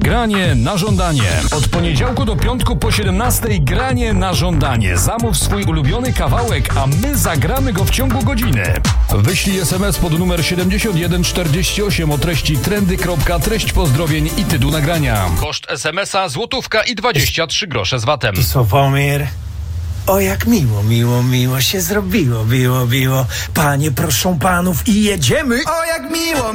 Granie na żądanie. Od poniedziałku do piątku po 17:00 granie na żądanie. Zamów swój ulubiony kawałek, a my zagramy go w ciągu godziny. Wyślij SMS pod numer 7148 o treści trendy.treść pozdrowień i tytuł nagrania. Koszt SMS-a złotówka i 23 grosze z VAT-em. Sławomir, o jak miło się zrobiło, biło. Panie proszą panów i jedziemy. O jak miło